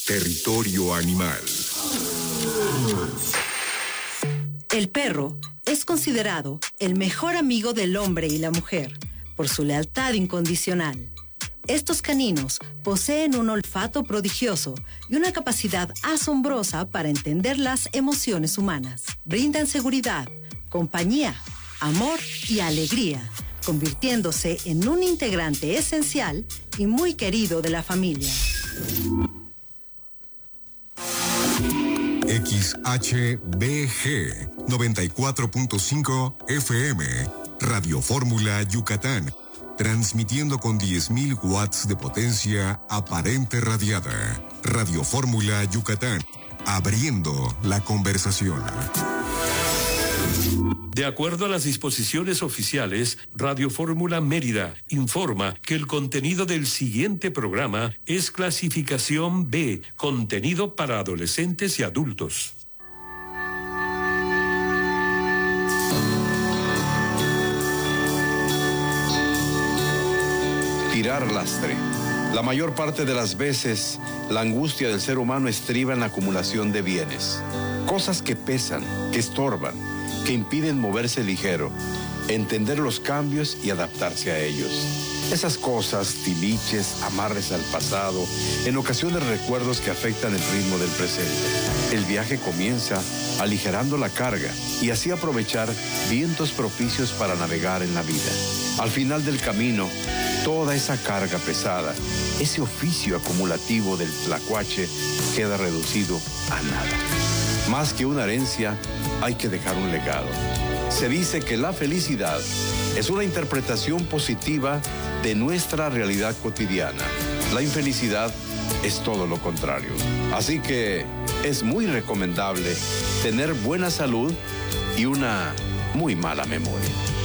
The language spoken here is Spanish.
Territorio Animal. El perro es considerado el mejor amigo del hombre y la mujer por su lealtad incondicional. Estos caninos poseen un olfato prodigioso y una capacidad asombrosa para entender las emociones humanas. Brindan seguridad, compañía, amor y alegría, convirtiéndose en un integrante esencial y muy querido de la familia. XHBG 94.5 FM, Radio Fórmula Yucatán, transmitiendo con 10.000 watts de potencia aparente radiada. Radio Fórmula Yucatán, abriendo la conversación. De acuerdo a las disposiciones oficiales, Radio Fórmula Mérida informa que el contenido del siguiente programa es clasificación B, contenido para adolescentes y adultos. Tirar lastre. La mayor parte de las veces, la angustia del ser humano estriba en la acumulación de bienes. Cosas que pesan, que estorban, que impiden moverse ligero, entender los cambios y adaptarse a ellos. Esas cosas, tiliches, amarres al pasado, en ocasiones recuerdos que afectan el ritmo del presente. El viaje comienza aligerando la carga y así aprovechar vientos propicios para navegar en la vida. Al final del camino, toda esa carga pesada, ese oficio acumulativo del tlacuache queda reducido a nada. Más que una herencia, hay que dejar un legado. Se dice que la felicidad es una interpretación positiva de nuestra realidad cotidiana. La infelicidad es todo lo contrario. Así que es muy recomendable tener buena salud y una muy mala memoria.